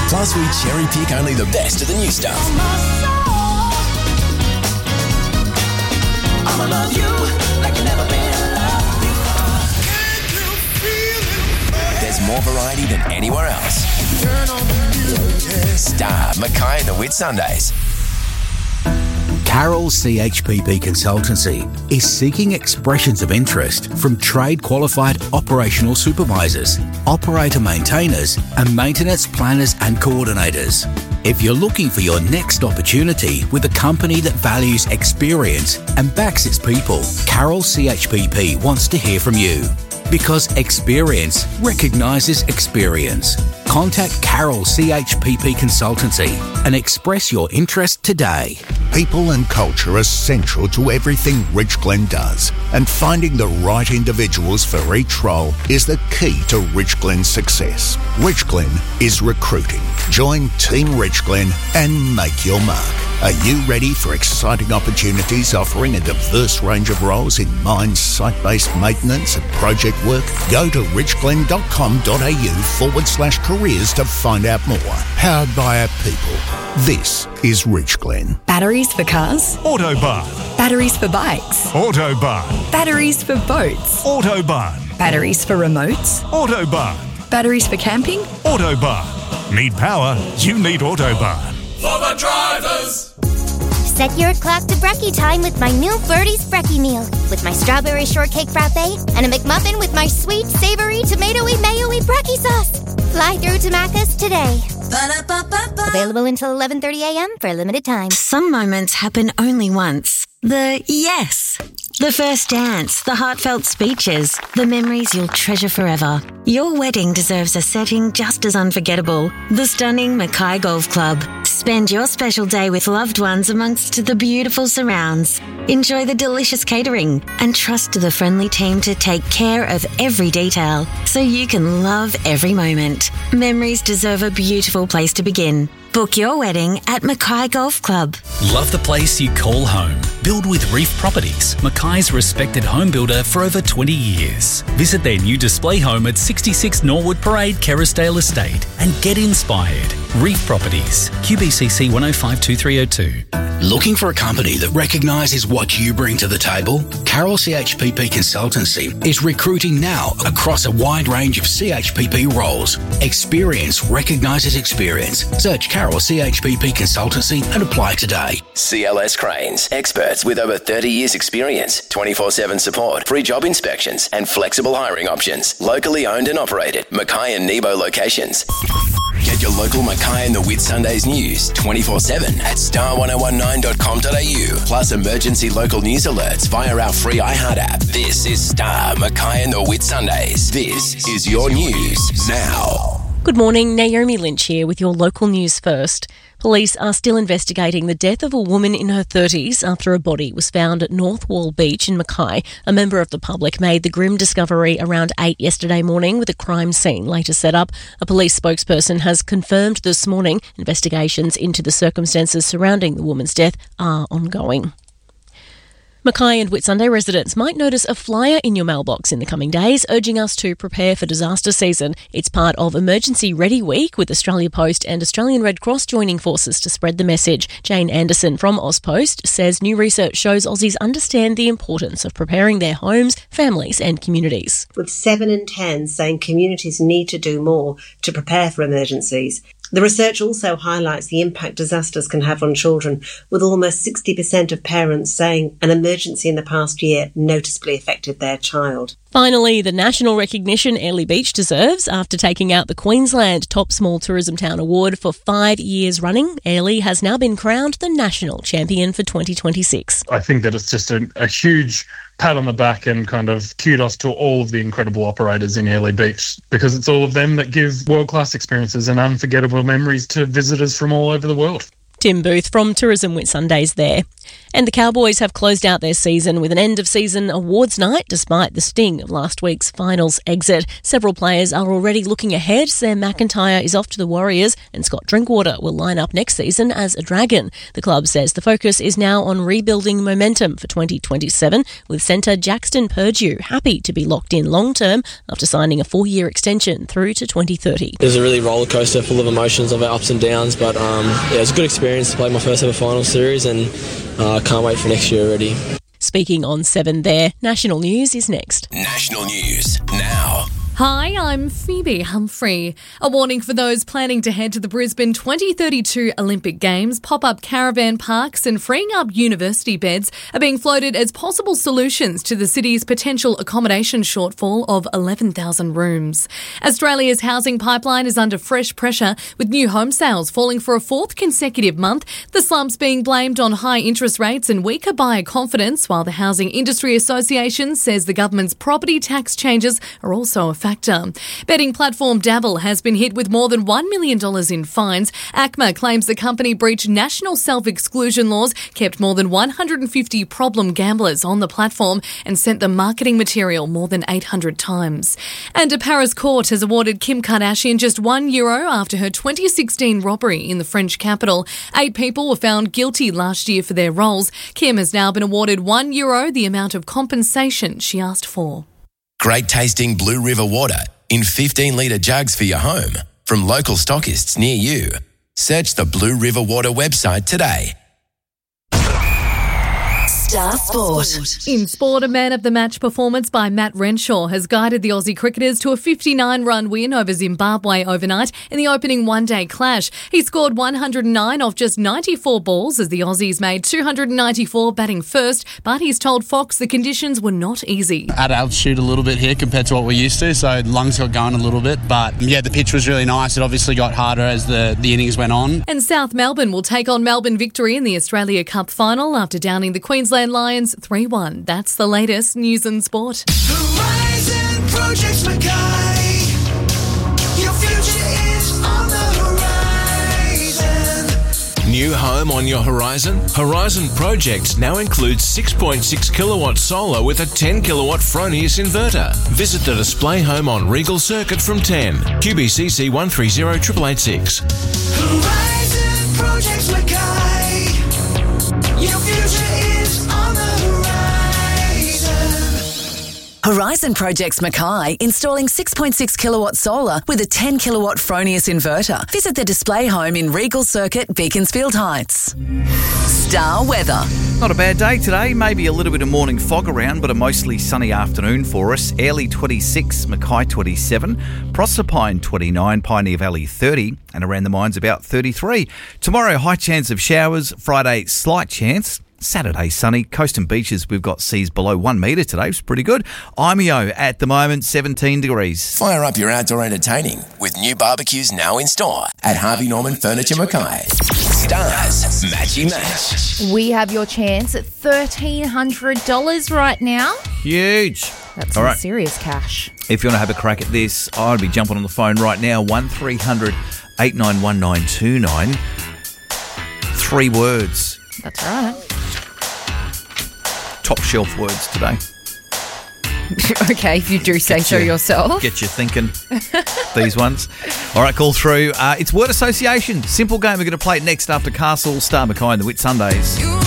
Plus, we cherry pick only the best of the new stuff. I'ma love you like you never been loved before. There's more variety than anywhere else. Star Mackay and the Whitsundays. Carroll CHPP Consultancy is seeking expressions of interest from trade-qualified operational supervisors, operator maintainers and maintenance planners and coordinators. If you're looking for your next opportunity with a company that values experience and backs its people, Carroll CHPP wants to hear from you. Because experience recognises experience. Contact Carroll CHPP Consultancy and express your interest today. People and culture are central to everything Rich Glen does, and finding the right individuals for each role is the key to Rich Glen's success. Rich Glen is recruiting. Join Team Rich Glen and make your mark. Are you ready for exciting opportunities offering a diverse range of roles in mines, site-based maintenance and project work? Go to richglen.com.au/careers to find out more. Powered by our people. This is Rich Glen. Batteries for cars? Autobarn. Batteries for bikes? Autobarn. Batteries for boats? Autobarn. Batteries for remotes? Autobarn. Batteries for camping? Autobarn. Need power? You need Autobarn. For the drivers! Set your clock to brekkie time with my new Birdie's Brekkie meal. With my strawberry shortcake frappe and a McMuffin with my sweet, savoury, tomatoey, mayo-y brekkie sauce. Fly through to Macca's today. Ba-da-ba-ba-ba. Available until 11:30 a.m. for a limited time. Some moments happen only once. The yes. The first dance, the heartfelt speeches, the memories you'll treasure forever. Your wedding deserves a setting just as unforgettable. The stunning Mackay Golf Club. Spend your special day with loved ones amongst the beautiful surrounds. Enjoy the delicious catering and trust the friendly team to take care of every detail so you can love every moment. Memories deserve a beautiful place to begin. Book your wedding at Mackay Golf Club. Love the place you call home? Build with Reef Properties, Mackay's respected home builder for over 20 years. Visit their new display home at 66 Norwood Parade, Kerrisdale Estate and get inspired. Reef Properties, QBCC 1052302. Looking for a company that recognises what you bring to the table? Carroll CHPP Consultancy is recruiting now across a wide range of CHPP roles. Experience recognises experience. Search Carroll CHPP Consultancy and apply today. CLS Cranes, experts with over 30 years experience, 24/7 support, free job inspections and flexible hiring options. Locally owned and operated. Mackay and Nebo locations. Get your local Mackay and the Whitsundays news 24/7 at star1019.com.au. Plus emergency local news alerts via our free iHeart app. This is Star Mackay and the Whitsundays. This is your news now. Good morning, Naomi Lynch here with your local news first. Police are still investigating the death of a woman in her 30s after a body was found at North Wall Beach in Mackay. A member of the public made the grim discovery around 8 yesterday morning with a crime scene later set up. A police spokesperson has confirmed this morning investigations into the circumstances surrounding the woman's death are ongoing. Mackay and Whitsunday residents might notice a flyer in your mailbox in the coming days urging us to prepare for disaster season. It's part of Emergency Ready Week with Australia Post and Australian Red Cross joining forces to spread the message. Jane Anderson from AusPost says new research shows Aussies understand the importance of preparing their homes, families and communities. With 7 in 10 saying communities need to do more to prepare for emergencies. The research also highlights the impact disasters can have on children, with almost 60% of parents saying an emergency in the past year noticeably affected their child. Finally, the national recognition Airlie Beach deserves after taking out the Queensland Top Small Tourism Town Award for 5 years running. Airlie has now been crowned the national champion for 2026. I think that it's just a huge pat on the back and kind of kudos to all of the incredible operators in Airlie Beach, because it's all of them that give world-class experiences and unforgettable memories to visitors from all over the world. Tim Booth from Tourism Whitsundays there. And the Cowboys have closed out their season with an end-of-season awards night despite the sting of last week's finals exit. Several players are already looking ahead. Sam McIntyre is off to the Warriors and Scott Drinkwater will line up next season as a Dragon. The club says the focus is now on rebuilding momentum for 2027, with centre Jackson Purdue happy to be locked in long-term after signing a 4-year extension through to 2030. It was a really roller coaster full of emotions of our ups and downs, but it was a good experience to play my first ever final series, and can't wait for next year already. Speaking on 7 there, National News is next. National News now. Hi, I'm Phoebe Humphrey. A warning for those planning to head to the Brisbane 2032 Olympic Games. Pop-up caravan parks and freeing up university beds are being floated as possible solutions to the city's potential accommodation shortfall of 11,000 rooms. Australia's housing pipeline is under fresh pressure, with new home sales falling for a 4th consecutive month. The slumps being blamed on high interest rates and weaker buyer confidence, while the Housing Industry Association says the government's property tax changes are also a factor. Betting platform Dabble has been hit with more than $1 million in fines. ACMA claims the company breached national self-exclusion laws, kept more than 150 problem gamblers on the platform and sent them marketing material more than 800 times. And a Paris court has awarded Kim Kardashian just €1 after her 2016 robbery in the French capital. 8 people were found guilty last year for their roles. Kim has now been awarded €1, the amount of compensation she asked for. Great tasting Blue River water in 15-litre jugs for your home from local stockists near you. Search the Blue River Water website today. Star Sport. In sport, a man of the match performance by Matt Renshaw has guided the Aussie cricketers to a 59-run win over Zimbabwe overnight in the opening one-day clash. He scored 109 off just 94 balls as the Aussies made 294 batting first, but he's told Fox the conditions were not easy. At altitude a little bit here compared to what we're used to, so lungs got going a little bit, but yeah, the pitch was really nice. It obviously got harder as the innings went on. And South Melbourne will take on Melbourne Victory in the Australia Cup final after downing the Queensland Lions 3-1. That's the latest news and sport. Horizon Projects Mackay. Your future is on the horizon. New home on your horizon? Horizon Projects now includes 6.6 kilowatt solar with a 10 kilowatt Fronius inverter. Visit the display home on Regal Circuit from 10. QBCC 130886. Horizon Projects Mackay. Your future is on the horizon. Horizon Projects Mackay, installing 6.6 kilowatt solar with a 10 kilowatt Fronius inverter. Visit the display home in Regal Circuit, Beaconsfield Heights. Star weather. Not a bad day today, maybe a little bit of morning fog around, but a mostly sunny afternoon for us. Airlie 26, Mackay 27, Proserpine 29, Pioneer Valley 30, and around the mines about 33. Tomorrow, high chance of showers. Friday, slight chance. Saturday, sunny. Coast and beaches, we've got seas below 1 metre today. It's pretty good. IMEO at the moment, 17 degrees. Fire up your outdoor entertaining with new barbecues now in store at Harvey Norman Furniture Mackay. Stars Matchy Match. We have your chance at $1,300 right now. Huge. That's all some right. serious cash. If you want to have a crack at this, I'd be jumping on the phone right now, 1300 891929. 3 words. That's right. Top shelf words today. Okay, if you do say so yourself. Get you thinking, these ones. All right, call through. It's word association. Simple game. We're going to play it next after Castle, Star Mackay and the Whitsundays.